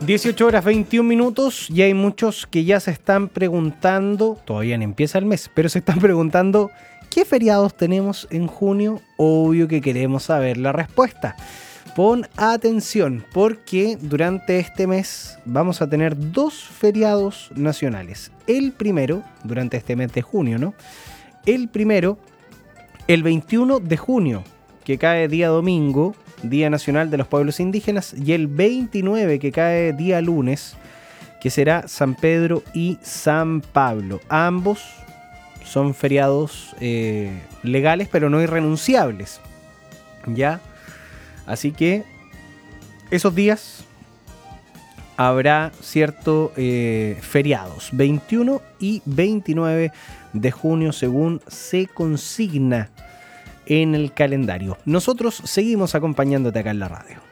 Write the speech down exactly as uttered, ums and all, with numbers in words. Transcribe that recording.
dieciocho horas veintiún minutos y hay muchos que ya se están preguntando, todavía no empieza el mes, pero se están preguntando ¿qué feriados tenemos en junio? Obvio que queremos saber la respuesta. Pon atención porque durante este mes vamos a tener dos feriados nacionales. El primero, durante este mes de junio, ¿no? El primero, el veintiuno de junio, que cae día domingo, Día Nacional de los Pueblos Indígenas, y el veintinueve, que cae día lunes, que será San Pedro y San Pablo. Ambos son feriados eh, legales, pero no irrenunciables, ¿ya? Así que esos días habrá ciertos eh, feriados, veintiuno y veintinueve de junio, según se consigna en el calendario. Nosotros seguimos acompañándote acá en la radio.